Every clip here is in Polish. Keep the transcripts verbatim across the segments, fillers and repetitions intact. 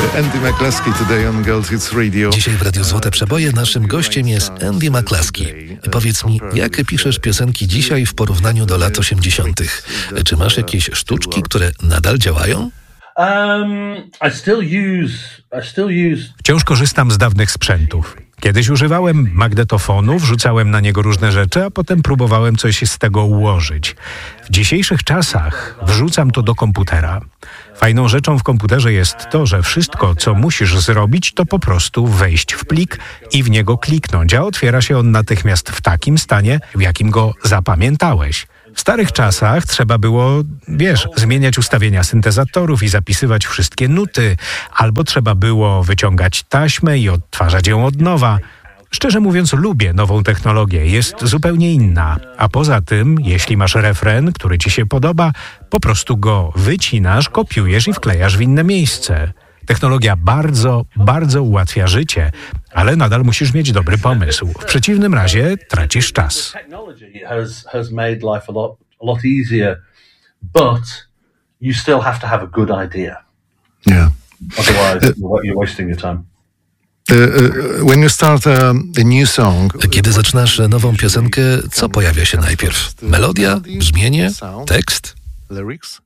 Andy McCluskey today on Gold Hits Radio. Dzisiaj w Radiu Złote Przeboje naszym gościem jest Andy McCluskey. Powiedz mi, jak piszesz piosenki dzisiaj w porównaniu do lat osiemdziesiątych? Czy masz jakieś sztuczki, które nadal działają? Wciąż korzystam z dawnych sprzętów. Kiedyś używałem magnetofonu, wrzucałem na niego różne rzeczy, a potem próbowałem coś z tego ułożyć. W dzisiejszych czasach wrzucam to do komputera. Fajną rzeczą w komputerze jest to, że wszystko, co musisz zrobić, to po prostu wejść w plik i w niego kliknąć, a otwiera się on natychmiast w takim stanie, w jakim go zapamiętałeś. W starych czasach trzeba było, wiesz, zmieniać ustawienia syntezatorów i zapisywać wszystkie nuty, albo trzeba było wyciągać taśmę i odtwarzać ją od nowa. Szczerze mówiąc, lubię nową technologię, jest zupełnie inna. A poza tym, jeśli masz refren, który ci się podoba, po prostu go wycinasz, kopiujesz i wklejasz w inne miejsce. Technologia bardzo, bardzo ułatwia życie, ale nadal musisz mieć dobry pomysł. W przeciwnym razie tracisz czas. Yeah. Otherwise, you're wasting your time. When you start a, a new song, Kiedy zaczynasz nową piosenkę, co pojawia się najpierw? Melodia, brzmienie, tekst? lyrics?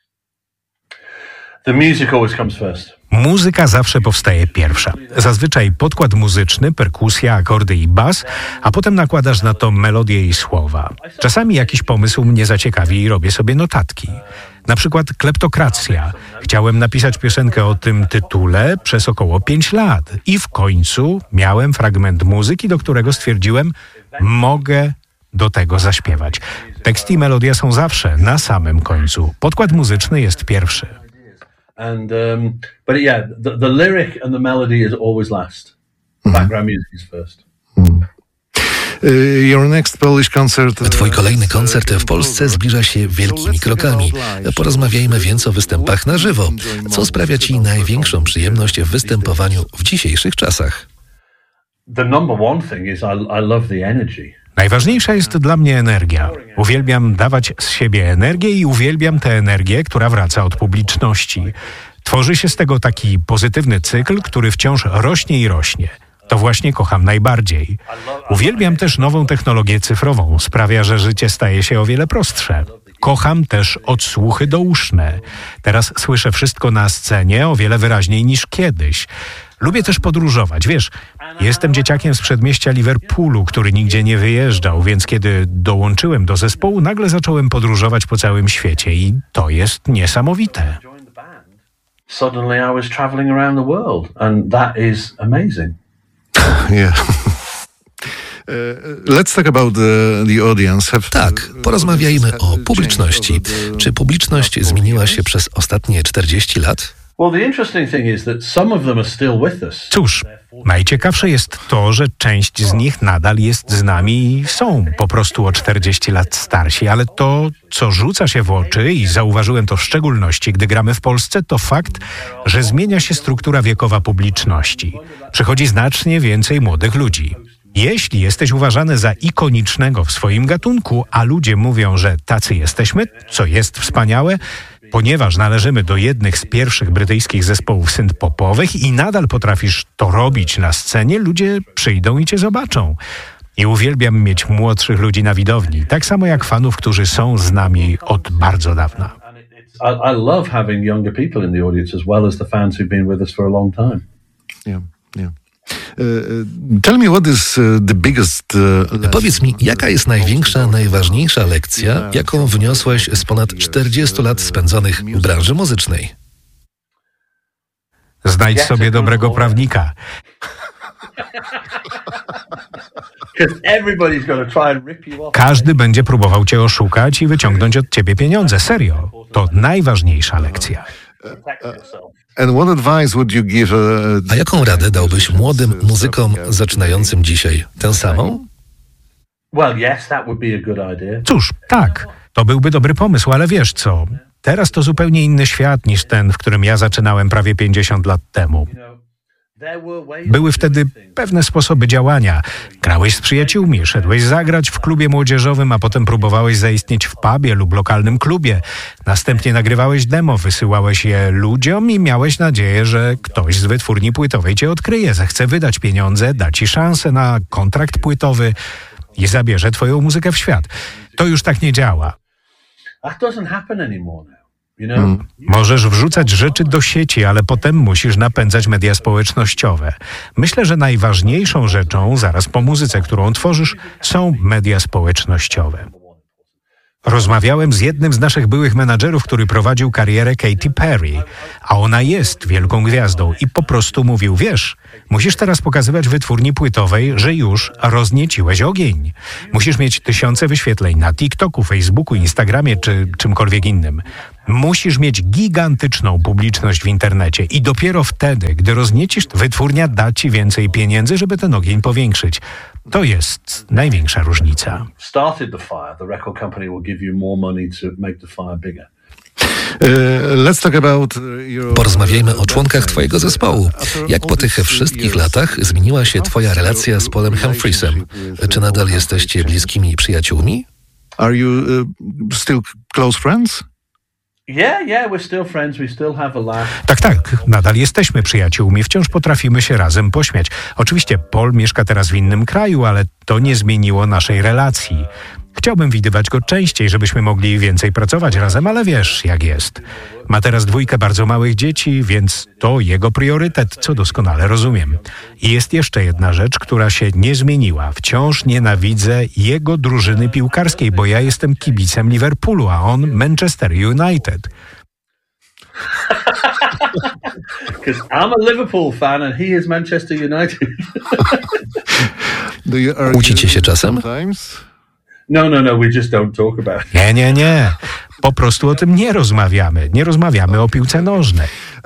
The music always comes first. Muzyka zawsze powstaje pierwsza. Zazwyczaj podkład muzyczny, perkusja, akordy i bas, a potem nakładasz na to melodię i słowa. Czasami jakiś pomysł mnie zaciekawi i robię sobie notatki. Na przykład Kleptokracja. Chciałem napisać piosenkę o tym tytule przez około pięć lat i w końcu miałem fragment muzyki, do którego stwierdziłem, mogę do tego zaśpiewać. Tekst i melodia są zawsze na samym końcu. Podkład muzyczny jest pierwszy. And um, but yeah, the, the lyric and the melody is always last. Background music is first. Your next Polish concert. Twój kolejny koncert w Polsce zbliża się wielkimi krokami. Porozmawiajmy więc o występach na żywo. Co sprawia ci największą przyjemność w występowaniu w dzisiejszych czasach? The number one thing is I, I love the energy. Najważniejsza jest dla mnie energia. Uwielbiam dawać z siebie energię i uwielbiam tę energię, która wraca od publiczności. Tworzy się z tego taki pozytywny cykl, który wciąż rośnie i rośnie. To właśnie kocham najbardziej. Uwielbiam też nową technologię cyfrową. Sprawia, że życie staje się o wiele prostsze. Kocham też odsłuchy douszne. Teraz słyszę wszystko na scenie o wiele wyraźniej niż kiedyś. Lubię też podróżować. Wiesz, jestem dzieciakiem z przedmieścia Liverpoolu, który nigdzie nie wyjeżdżał, więc kiedy dołączyłem do zespołu, nagle zacząłem podróżować po całym świecie i to jest niesamowite. Suddenly I was traveling around the world and that is amazing. Yeah. Let's talk about the, the audience. Have... Tak, porozmawiajmy o publiczności. Czy publiczność zmieniła się przez ostatnie czterdzieści lat? Well, the interesting thing is that some of them are still with us. Cóż, najciekawsze jest to, że część z nich nadal jest z nami i są po prostu o czterdzieści lat starsi, ale to, co rzuca się w oczy i zauważyłem to w szczególności, gdy gramy w Polsce, to fakt, że zmienia się struktura wiekowa publiczności. Przychodzi znacznie więcej młodych ludzi. Jeśli jesteś uważany za ikonicznego w swoim gatunku, a ludzie mówią, że tacy jesteśmy, co jest wspaniałe, ponieważ należymy do jednych z pierwszych brytyjskich zespołów synth-popowych i nadal potrafisz to robić na scenie, ludzie przyjdą i cię zobaczą. I uwielbiam mieć młodszych ludzi na widowni, tak samo jak fanów, którzy są z nami od bardzo dawna. I, I love having younger people in the audience as well as the fans who've been with us for a long time. Yeah, yeah. Uh, tell me what is uh, the biggest, uh, Powiedz mi, jaka jest największa, najważniejsza lekcja, jaką wniosłeś z ponad czterdziestu lat spędzonych w branży muzycznej? Znajdź sobie dobrego prawnika. Każdy będzie próbował cię oszukać i wyciągnąć od ciebie pieniądze. Serio. To najważniejsza lekcja. And what advice would you give, uh, A jaką radę dałbyś młodym muzykom zaczynającym dzisiaj? Tę samą? Well, yes, that would be a good idea. Cóż, tak, to byłby dobry pomysł, ale wiesz co? Teraz to zupełnie inny świat niż ten, w którym ja zaczynałem prawie pięćdziesiąt lat temu. Były wtedy pewne sposoby działania. Grałeś z przyjaciółmi, szedłeś zagrać w klubie młodzieżowym, a potem próbowałeś zaistnieć w pubie lub lokalnym klubie. Następnie nagrywałeś demo, wysyłałeś je ludziom i miałeś nadzieję, że ktoś z wytwórni płytowej cię odkryje, zechce wydać pieniądze, da ci szansę na kontrakt płytowy i zabierze twoją muzykę w świat. To już tak nie działa. That doesn't happen anymore now. You know? Hmm. Możesz wrzucać rzeczy do sieci, ale potem musisz napędzać media społecznościowe. Myślę, że najważniejszą rzeczą, zaraz po muzyce, którą tworzysz, są media społecznościowe. Rozmawiałem z jednym z naszych byłych menadżerów, który prowadził karierę Katy Perry, a ona jest wielką gwiazdą i po prostu mówił, wiesz, musisz teraz pokazywać wytwórni płytowej, że już roznieciłeś ogień. Musisz mieć tysiące wyświetleń na TikToku, Facebooku, Instagramie czy czymkolwiek innym. Musisz mieć gigantyczną publiczność w internecie i dopiero wtedy, gdy rozniecisz, wytwórnia da ci więcej pieniędzy, żeby ten ogień powiększyć. To jest największa różnica. Porozmawiajmy o członkach twojego zespołu. Jak po tych wszystkich latach zmieniła się twoja relacja z Paulem Humphreysem? Czy nadal jesteście bliskimi przyjaciółmi? Are you uh, still close friends? Yeah, yeah, we're still friends. We still have a laugh. Tak, tak, nadal jesteśmy przyjaciółmi, wciąż potrafimy się razem pośmiać. Oczywiście Paul mieszka teraz w innym kraju, ale to nie zmieniło naszej relacji. Chciałbym widywać go częściej, żebyśmy mogli więcej pracować razem, ale wiesz, jak jest. Ma teraz dwójkę bardzo małych dzieci, więc to jego priorytet, co doskonale rozumiem. I jest jeszcze jedna rzecz, która się nie zmieniła. Wciąż nienawidzę jego drużyny piłkarskiej, bo ja jestem kibicem Liverpoolu, a on Manchester United. Because I'm a Liverpool fan and he is Manchester United. Kłócicie się czasem? No, no, no, we just don't talk about it. Nie, nie, nie. Po prostu o tym nie rozmawiamy. Nie rozmawiamy o piłce nożnej.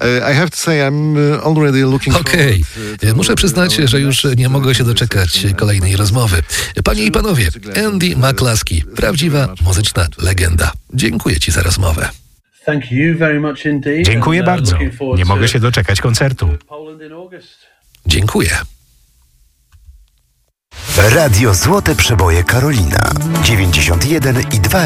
Okej, okay. Muszę przyznać, że już nie mogę się doczekać kolejnej rozmowy. Panie i panowie, Andy McCluskey, prawdziwa muzyczna legenda. Dziękuję ci za rozmowę. Thank you very much indeed. Dziękuję bardzo. Nie mogę się doczekać koncertu. Dziękuję. Radio Złote Przeboje Karolina dziewięćdziesiąt jeden i dwa